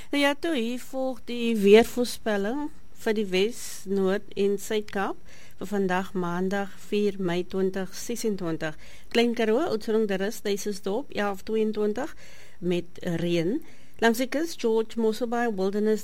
Nou ja, toe hier volg die weervoorspelling vir die Wes, Noord en Suid-Kaap vir vandag Maandag 4 Mei 2026. Klein Karoo, Oudtshoorn, de Rus, Duisensdorp 11:22 met reën. Langs die kus George Mosselbaai Wilderness